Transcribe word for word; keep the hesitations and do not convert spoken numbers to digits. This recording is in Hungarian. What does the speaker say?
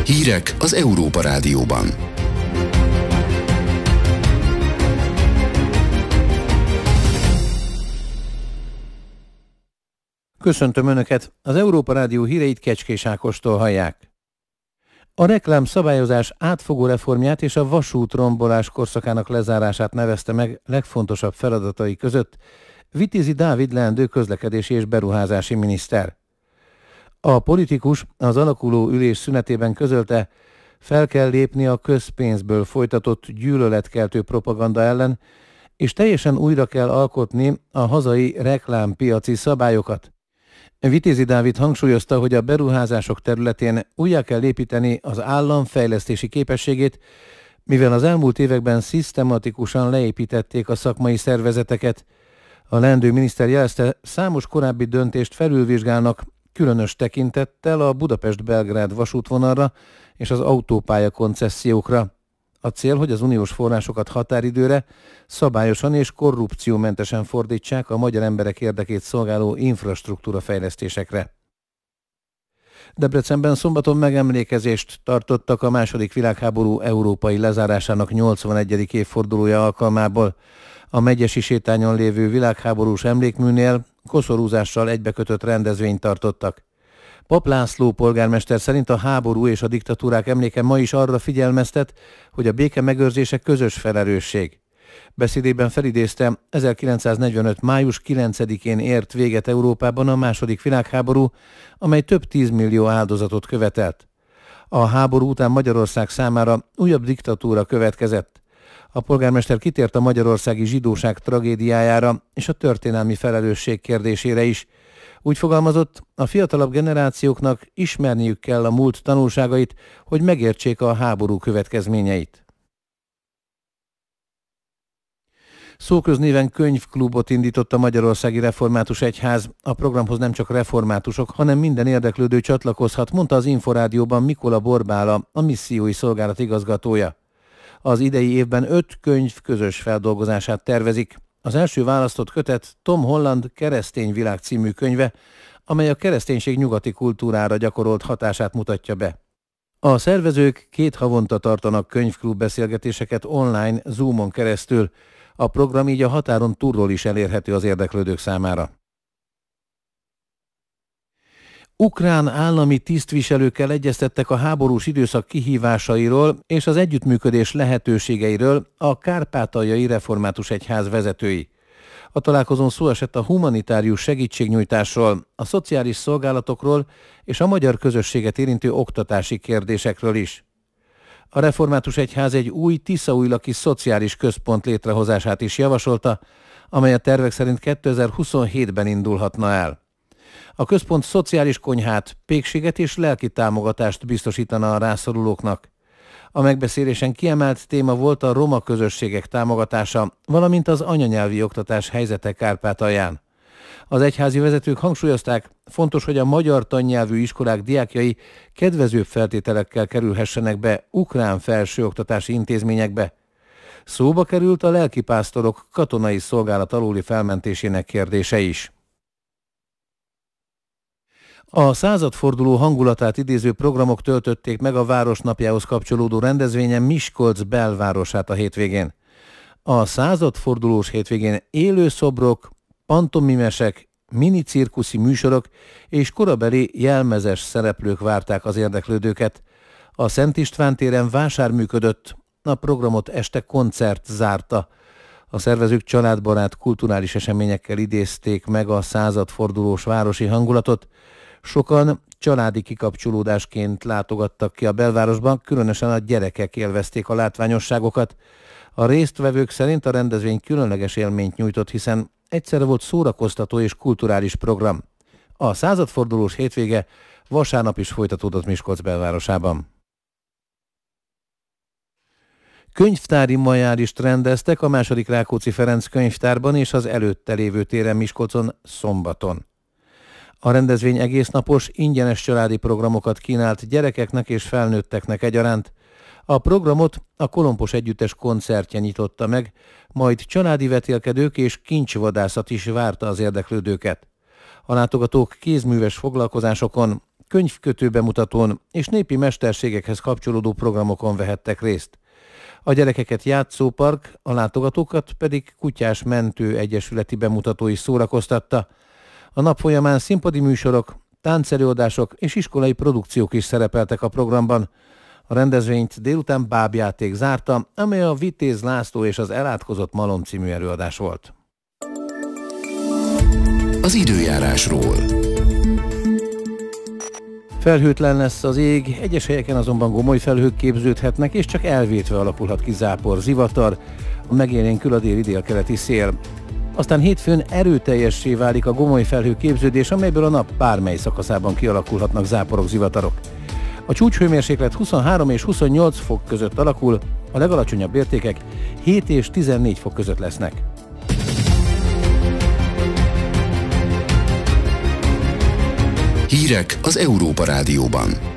Hírek az Európa Rádióban. Köszöntöm Önöket! Az Európa Rádió híreit Kecskés Ákostól hallják. A reklám szabályozás átfogó reformját és a vasútrombolás korszakának lezárását nevezte meg legfontosabb feladatai között Vitézi Dávid leendő közlekedési és beruházási miniszter. A politikus az alakuló ülés szünetében közölte, fel kell lépni a közpénzből folytatott gyűlöletkeltő propaganda ellen, és teljesen újra kell alkotni a hazai reklámpiaci szabályokat. Vitézi Dávid hangsúlyozta, hogy a beruházások területén újjá kell építeni az állam fejlesztési képességét, mivel az elmúlt években szisztematikusan leépítették a szakmai szervezeteket. A leendő miniszter jelezte, számos korábbi döntést felülvizsgálnak, különös tekintettel a Budapest-Belgrád vasútvonalra és az autópálya koncessziókra. A cél, hogy az uniós forrásokat határidőre, szabályosan és korrupciómentesen fordítsák a magyar emberek érdekét szolgáló infrastruktúra fejlesztésekre. Debrecenben szombaton megemlékezést tartottak a második világháború európai lezárásának nyolcvanegyedik évfordulója alkalmából. A Megyesi sétányon lévő világháborús emlékműnél koszorúzással egybekötött rendezvényt tartottak. Pap László polgármester szerint a háború és a diktatúrák emléke ma is arra figyelmeztet, hogy a béke megőrzése közös felelősség. Beszédében felidézte, ezerkilencszáznegyvenöt. május kilencedikén ért véget Európában a második világháború, amely több tízmillió áldozatot követelt. A háború után Magyarország számára újabb diktatúra következett. A polgármester kitért a magyarországi zsidóság tragédiájára és a történelmi felelősség kérdésére is. Úgy fogalmazott, a fiatalabb generációknak ismerniük kell a múlt tanulságait, hogy megértsék a háború következményeit. Szóköznéven könyvklubot indított a Magyarországi Református Egyház. A programhoz nem csak reformátusok, hanem minden érdeklődő csatlakozhat, mondta az Inforádióban Mikola Borbála, a missziói szolgálat igazgatója. Az idei évben öt könyv közös feldolgozását tervezik. Az első választott kötet Tom Holland Keresztény világ című könyve, amely a kereszténység nyugati kultúrára gyakorolt hatását mutatja be. A szervezők két havonta tartanak könyvklub beszélgetéseket online, Zoomon keresztül. A program így a határon túlról is elérhető az érdeklődők számára. Ukrán állami tisztviselőkkel egyeztettek a háborús időszak kihívásairól és az együttműködés lehetőségeiről a Kárpátaljai Református Egyház vezetői. A találkozón szó esett a humanitárius segítségnyújtásról, a szociális szolgálatokról és a magyar közösséget érintő oktatási kérdésekről is. A Református Egyház egy új tiszaújlaki szociális központ létrehozását is javasolta, amely a tervek szerint kétezer-huszonhétben indulhatna el. A központ szociális konyhát, pékséget és lelki támogatást biztosítana a rászorulóknak. A megbeszélésen kiemelt téma volt a roma közösségek támogatása, valamint az anyanyelvi oktatás helyzete Kárpátalján. Az egyházi vezetők hangsúlyozták, fontos, hogy a magyar tannyelvű iskolák diákjai kedvezőbb feltételekkel kerülhessenek be ukrán felsőoktatási intézményekbe. Szóba került a lelkipásztorok katonai szolgálat alóli felmentésének kérdése is. A századforduló hangulatát idéző programok töltötték meg a városnapjához kapcsolódó rendezvényen Miskolc belvárosát a hétvégén. A századfordulós hétvégén élő szobrok, pantomimesek, minicirkuszi műsorok és korabeli jelmezes szereplők várták az érdeklődőket. A Szent István téren vásár működött, a programot este koncert zárta. A szervezők családbarát kulturális eseményekkel idézték meg a századfordulós városi hangulatot. Sokan családi kikapcsolódásként látogattak ki a belvárosban, különösen a gyerekek élvezték a látványosságokat. A résztvevők szerint a rendezvény különleges élményt nyújtott, hiszen egyszerre volt szórakoztató és kulturális program. A századfordulós hétvége vasárnap is folytatódott Miskolc belvárosában. Könyvtári majárist rendeztek a második Rákóczi Ferenc könyvtárban és az előtte lévő téren Miskolcon szombaton. A rendezvény egésznapos, ingyenes családi programokat kínált gyerekeknek és felnőtteknek egyaránt. A programot a Kolompos Együttes koncertje nyitotta meg, majd családi vetélkedők és kincsvadászat is várta az érdeklődőket. A látogatók kézműves foglalkozásokon, könyvkötő bemutatón és népi mesterségekhez kapcsolódó programokon vehettek részt. A gyerekeket játszópark, a látogatókat pedig Kutyás Mentő Egyesületi bemutató is szórakoztatta. A nap folyamán színpadi műsorok, táncelőadások és iskolai produkciók is szerepeltek a programban. A rendezvényt délután bábjáték zárta, amely a Vitéz László és az elátkozott malom című előadás volt. Az időjárásról. Felhőtlen lesz az ég, egyes helyeken azonban gomoly felhők képződhetnek, és csak elvétve alakulhat ki zápor, zivatar, megélénkül a déli délkeleti szél. Aztán hétfőn erőteljessé válik a gomoly felhő képződés, amelyből a nap bármely szakaszában kialakulhatnak záporok, zivatarok. A csúcshőmérséklet huszonhárom és huszonnyolc fok között alakul, a legalacsonyabb értékek hét és tizennégy fok között lesznek. Hírek az Európa Rádióban.